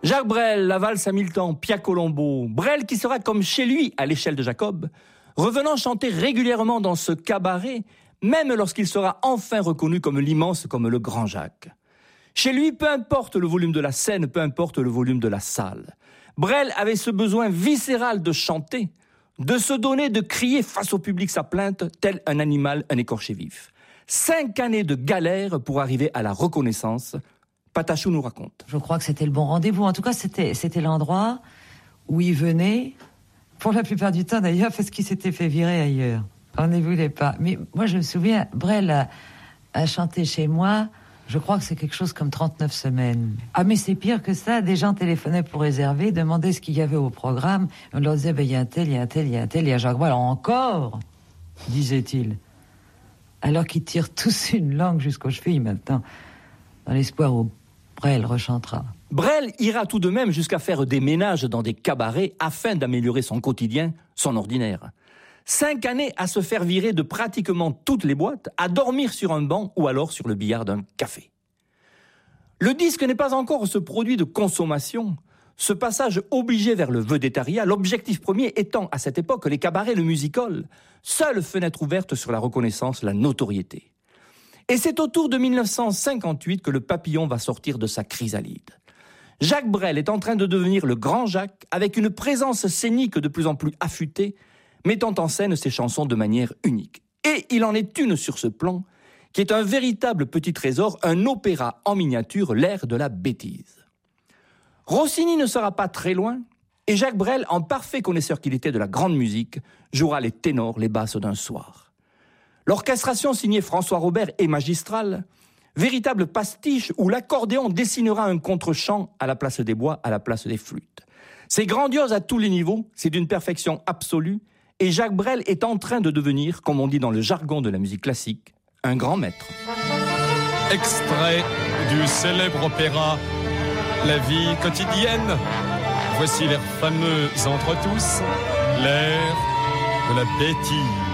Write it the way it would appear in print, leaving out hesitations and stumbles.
Jacques Brel, la valse à 1000 temps, Pia Colombo, Brel qui sera comme chez lui à l'échelle de Jacob, revenant chanter régulièrement dans ce cabaret, même lorsqu'il sera enfin reconnu comme l'immense, comme le grand Jacques. Chez lui, peu importe le volume de la scène, peu importe le volume de la salle. Brel avait ce besoin viscéral de chanter, de se donner, de crier face au public sa plainte, tel un animal, un écorché vif. 5 années de galère pour arriver à la reconnaissance. Patachou nous raconte. Je crois que c'était le bon rendez-vous. En tout cas, c'était l'endroit où il venait, pour la plupart du temps d'ailleurs, parce qu'il s'était fait virer ailleurs. On ne voulait pas. Mais moi, je me souviens, Brel a chanté chez moi, je crois que c'est quelque chose comme 39 semaines. Ah, mais c'est pire que ça. Des gens téléphonaient pour réserver, demandaient ce qu'il y avait au programme. On leur disait, il y a un tel, il y a un tel, il y a un tel. Il y a Jacques Brel encore, disait-il. Alors qu'ils tirent tous une langue jusqu'aux chevilles maintenant, dans l'espoir où Brel rechantera. Brel ira tout de même jusqu'à faire des ménages dans des cabarets afin d'améliorer son quotidien, son ordinaire. 5 années à se faire virer de pratiquement toutes les boîtes, à dormir sur un banc ou alors sur le billard d'un café. Le disque n'est pas encore ce produit de consommation, ce passage obligé vers le vedettariat, l'objectif premier étant à cette époque les cabarets, le music-hall, seule fenêtre ouverte sur la reconnaissance, la notoriété. Et c'est autour de 1958 que le papillon va sortir de sa chrysalide. Jacques Brel est en train de devenir le grand Jacques, avec une présence scénique de plus en plus affûtée, mettant en scène ses chansons de manière unique. Et il en est une sur ce plan, qui est un véritable petit trésor, un opéra en miniature, l'ère de la bêtise. Rossini ne sera pas très loin, et Jacques Brel, en parfait connaisseur qu'il était de la grande musique, jouera les ténors, les basses d'un soir. L'orchestration signée François Robert est magistrale, véritable pastiche où l'accordéon dessinera un contre-champ à la place des bois, à la place des flûtes. C'est grandiose à tous les niveaux, c'est d'une perfection absolue, et Jacques Brel est en train de devenir, comme on dit dans le jargon de la musique classique, un grand maître. Extrait du célèbre opéra La vie quotidienne. Voici l'air fameux entre tous, l'air de la bêtise.